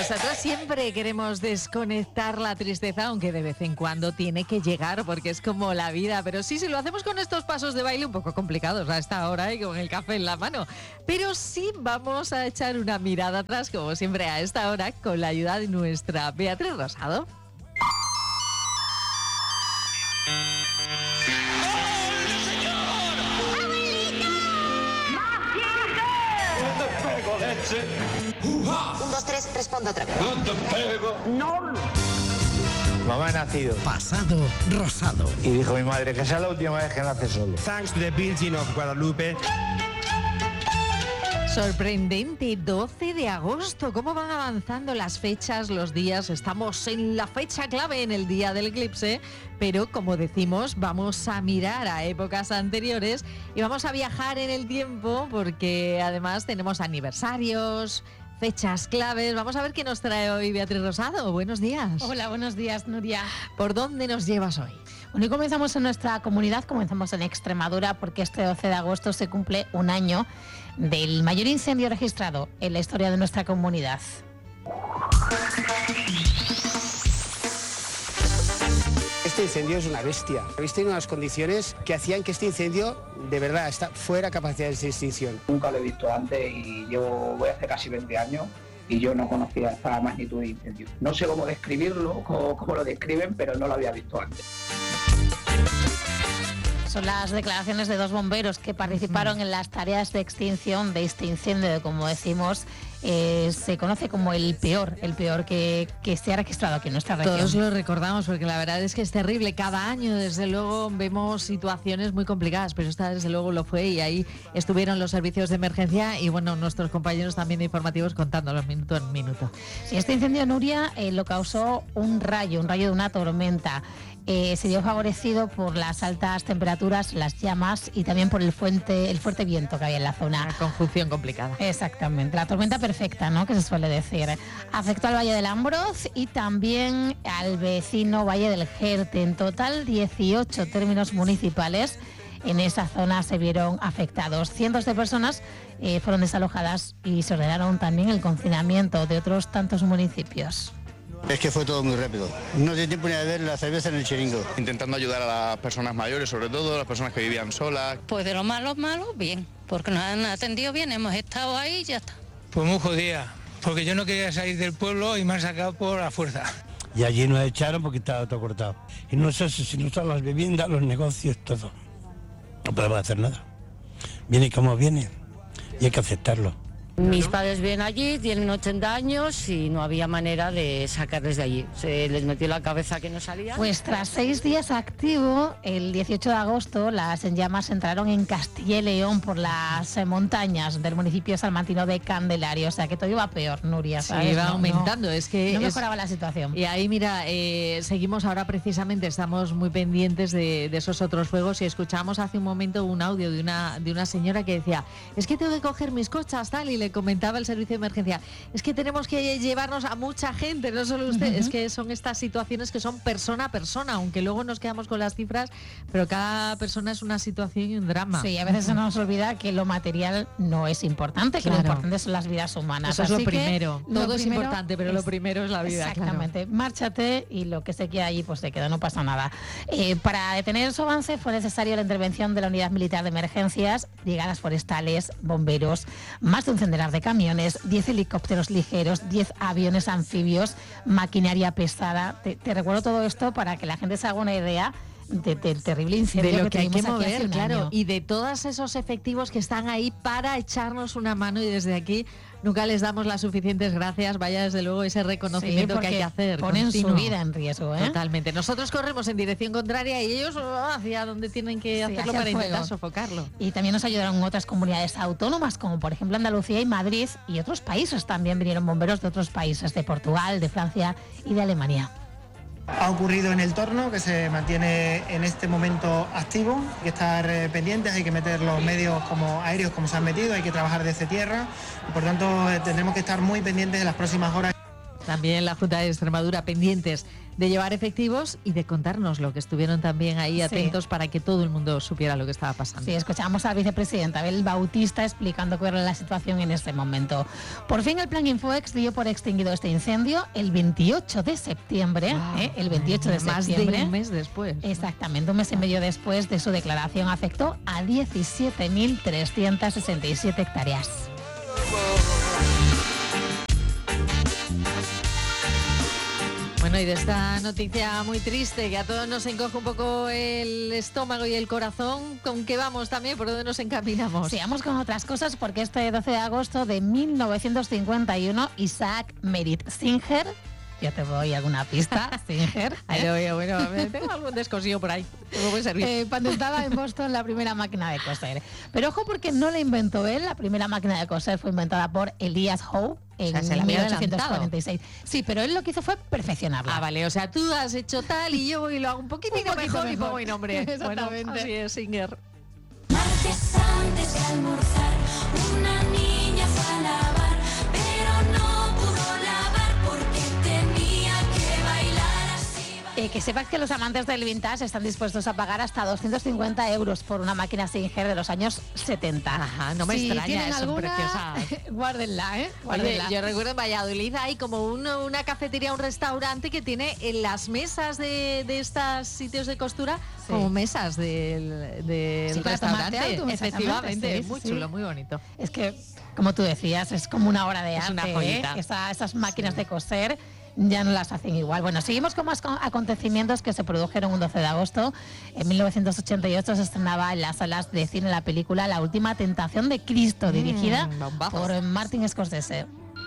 Nosotros siempre queremos desconectar la tristeza, aunque de vez en cuando tiene que llegar, porque es como la vida. Pero sí, si lo hacemos con estos pasos de baile un poco complicados a esta hora y con el café en la mano. Pero sí vamos a echar una mirada atrás, como siempre a esta hora, con la ayuda de nuestra Beatriz Rosado. Un, dos, tres, responda otra vez. No. Mamá ha nacido. Pasado rosado. Y dijo mi madre que sea la última vez que nace solo. Thanks to the Virgin of Guadalupe. Sorprendente, 12 de agosto. ¿Cómo van avanzando las fechas, los días? Estamos en la fecha clave, en el día del eclipse, pero como decimos, vamos a mirar a épocas anteriores y vamos a viajar en el tiempo porque además tenemos aniversarios, fechas claves. Vamos a ver qué nos trae hoy Beatriz Rosado. Buenos días. Hola, buenos días, Nuria. ¿Por dónde nos llevas hoy? Bueno, y comenzamos en nuestra comunidad, comenzamos en Extremadura, porque este 12 de agosto se cumple un año del mayor incendio registrado en la historia de nuestra comunidad. Este incendio es una bestia. Habéis tenido unas condiciones que hacían que este incendio de verdad fuera capacidad de extinción. Nunca lo he visto antes y voy hace casi 20 años y yo no conocía esta magnitud de incendio. No sé cómo describirlo, cómo lo describen, pero no lo había visto antes. Son las declaraciones de dos bomberos que participaron en las tareas de extinción de este incendio, como decimos, se conoce como el peor que se ha registrado aquí en nuestra región. Todos lo recordamos porque la verdad es que es terrible. Cada año, desde luego, vemos situaciones muy complicadas, pero esta desde luego lo fue y ahí estuvieron los servicios de emergencia y bueno, nuestros compañeros también informativos contándolos minuto en minuto. Sí, este incendio, Nuria, lo causó un rayo de una tormenta. Se vio favorecido por las altas temperaturas, las llamas y también por el fuerte viento que había en la zona. Una conjunción complicada. Exactamente, la tormenta perfecta, ¿no?, que se suele decir. Afectó al Valle del Ambroz y también al vecino Valle del Jerte. En total, 18 términos municipales en esa zona se vieron afectados. Cientos de personas fueron desalojadas y se ordenaron también el confinamiento de otros tantos municipios. Es que fue todo muy rápido. No dio tiempo ni a beber la cerveza en el chiringo. Intentando ayudar a las personas mayores, sobre todo las personas que vivían solas. Pues de lo malo, bien, porque nos han atendido bien, hemos estado ahí y ya está. Pues muy jodida, porque yo no quería salir del pueblo y me han sacado por la fuerza. Y allí nos echaron porque estaba todo cortado. Y no sé si no son las viviendas, los negocios, todo. No podemos hacer nada. Viene como viene y hay que aceptarlo. Mis padres viven allí, tienen 80 años y no había manera de sacarles de allí. Se les metió en la cabeza que no salían. Pues tras 6 días activo, el 18 de agosto las llamas entraron en Castilla y León por las montañas del municipio salmantino de Candelaria. O sea que todo iba peor, Nuria, ¿sabes? Sí, iba aumentando. Es que no mejoraba la situación. Y ahí, mira, seguimos ahora precisamente, estamos muy pendientes de esos otros fuegos y escuchamos hace un momento un audio de una señora que decía, es que tengo que coger mis cochas, tal, y le comentaba el servicio de emergencia, es que tenemos que llevarnos a mucha gente, no solo usted, es que son estas situaciones que son persona a persona, aunque luego nos quedamos con las cifras, pero cada persona es una situación y un drama. Sí, a veces se nos olvida que lo material no es importante, que lo importante son las vidas humanas. Eso es lo primero. Todo es importante, pero lo primero es la vida. Exactamente. Claro. Márchate y lo que se queda allí, pues se queda, no pasa nada. Para detener su avance fue necesaria la intervención de la Unidad Militar de Emergencias, brigadas forestales, bomberos, más de un centenar de camiones, 10 helicópteros ligeros, 10 aviones anfibios, maquinaria pesada. Te recuerdo todo esto para que la gente se haga una idea del terrible incendio de lo que hay que mover, claro, y de todos esos efectivos que están ahí para echarnos una mano, y desde aquí nunca les damos las suficientes gracias, vaya desde luego ese reconocimiento que hay que hacer. Ponen su vida en riesgo, ¿eh? Totalmente. Nosotros corremos en dirección contraria y ellos hacia donde tienen que hacerlo para intentar sofocarlo. Y también nos ayudaron otras comunidades autónomas, como por ejemplo Andalucía y Madrid, y otros países también vinieron bomberos de otros países, de Portugal, de Francia y de Alemania. Ha ocurrido en el Torno, que se mantiene en este momento activo. Hay que estar pendientes, hay que meter los medios como aéreos como se han metido, hay que trabajar desde tierra y por tanto tendremos que estar muy pendientes de las próximas horas. También la Junta de Extremadura pendientes de llevar efectivos y de contarnos lo que estuvieron también ahí atentos para que todo el mundo supiera lo que estaba pasando. Sí, escuchamos a la vicepresidenta Abel Bautista explicando cuál era la situación en este momento. Por fin el Plan Infoex dio por extinguido este incendio el 28 de septiembre. El 28 de más septiembre. de un mes después. Exactamente, un mes y medio después de su declaración afectó a 17.367 hectáreas. Bueno, y de esta noticia muy triste que a todos nos encoge un poco el estómago y el corazón, ¿con qué vamos también? ¿Por dónde nos encaminamos? Sigamos con otras cosas porque este 12 de agosto de 1951 Isaac Merit Singer, yo te doy alguna pista, Singer. Bueno, tengo algún descosillo por ahí. ¿Cómo puede servir? Patentaba en Boston la primera máquina de coser. Pero ojo porque no la inventó él, la primera máquina de coser fue inventada por Elias Howe en 1846. Sí, pero él lo que hizo fue perfeccionarla. Ah, vale, o sea, tú has hecho tal y yo voy y lo hago un poquito mejor y pongo mi nombre. Exactamente. Bueno, así es, Singer. Martes antes de almorzar, una niña fue a lavar, pero no pudo lavar porque tenía que bailar así. Que sepas que los amantes del vintage están dispuestos a pagar hasta 250 euros por una máquina Singer de los años 70. Ajá, no me extraña, eso, son preciosas. Guárdenla, Oye, Guárdenla. yo recuerdo en Valladolid hay como una cafetería, un restaurante que tiene en las mesas de estos sitios de costura como mesas del restaurante. Efectivamente, muy chulo, muy bonito. Es que, como tú decías, es como una obra de arte. Una joyita. Esas máquinas de coser ya no las hacen igual. Bueno, seguimos con más acontecimientos que se produjeron un 12 de agosto. En 1988 se estrenaba en las salas de cine la película La última tentación de Cristo, dirigida por Martin Scorsese.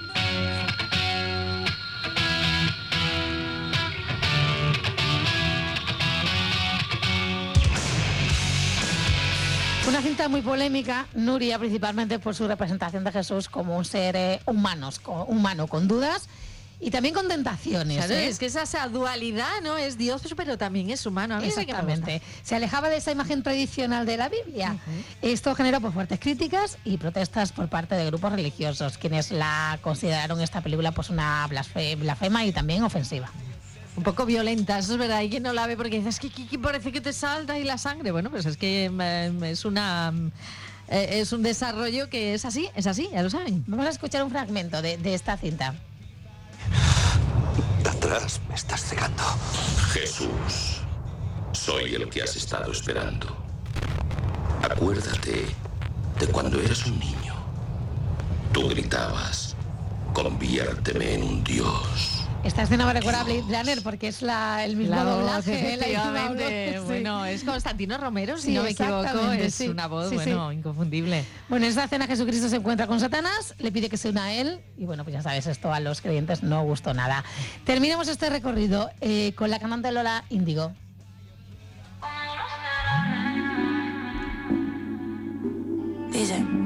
Una cinta muy polémica, Nuria, principalmente por su representación de Jesús como un ser humano con dudas y también con tentaciones. Claro, es que esa dualidad, ¿no? Es Dios, pero también es humano. A mí exactamente. Se alejaba de esa imagen tradicional de la Biblia. Esto generó pues, fuertes críticas y protestas por parte de grupos religiosos, quienes la consideraron esta película pues una blasfema y también ofensiva. Un poco violenta, eso es verdad. Hay quien no la ve porque dices que parece que te salta ahí la sangre. Bueno, pues es que es un desarrollo que es así, ya lo saben. Vamos a escuchar un fragmento de esta cinta. Atrás me estás cegando. Jesús, soy el que has estado esperando. Acuérdate de cuando eras un niño. Tú gritabas, conviérteme en un dios. Esta escena me recuerda a Blade Runner porque es el mismo doblaje. Efectivamente. Bueno, es Constantino Romero, si no me equivoco. Es una voz, inconfundible. Bueno, en esta escena Jesucristo se encuentra con Satanás, le pide que se una a él y bueno, pues ya sabes, esto a los creyentes no gustó nada. Terminamos este recorrido con la cantante Lola Índigo. Dice...